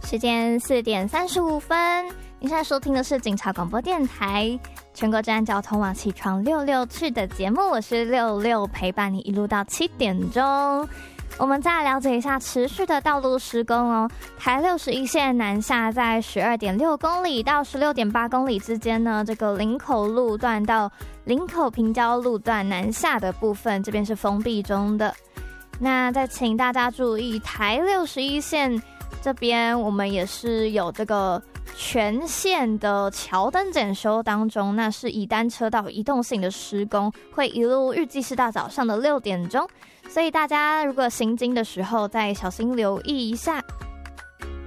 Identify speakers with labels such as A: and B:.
A: 时间4:35，你现在收听的是警察广播电台全国治安交通网起床66去的节目，我是66，陪伴你一路到7点钟。我们再来了解一下持续的道路施工哦。台61线南下在12.6公里到16.8公里之间呢，这个林口路段到林口平交路段南下的部分，这边是封闭中的。那再请大家注意，台61线这边我们也是有这个全线的桥灯检修当中，那是以单车道移动性的施工，会一路预计是到早上的6点钟，所以大家如果行经的时候再小心留意一下。